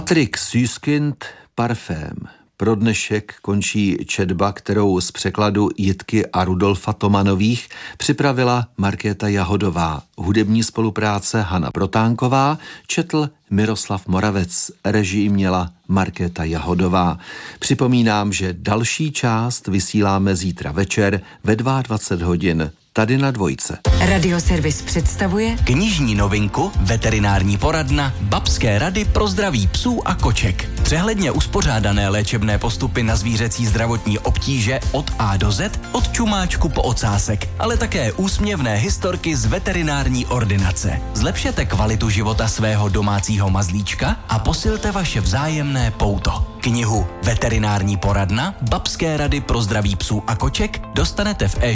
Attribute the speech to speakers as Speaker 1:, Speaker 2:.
Speaker 1: Patrick Süskind, Parfém. Pro dnešek končí četba, kterou z překladu Jitky a Rudolfa Tomanových připravila Markéta Jahodová. Hudební spolupráce Hana Protánková, četl Miroslav Moravec, režii měla Markéta Jahodová. Připomínám, že další část vysíláme zítra večer ve 22 hodin. Tady na Dvojce.
Speaker 2: Radioservis představuje
Speaker 3: knižní novinku Veterinární poradna Babské rady pro zdraví psů a koček. Přehledně uspořádané léčebné postupy na zvířecí zdravotní obtíže od A do Z, od čumáčku po ocásek, ale také úsměvné historky z veterinární ordinace. Zlepšete kvalitu života svého domácího mazlíčka a posilte vaše vzájemné pouto. Knihu Veterinární poradna Babské rady pro zdraví psů a koček dostanete v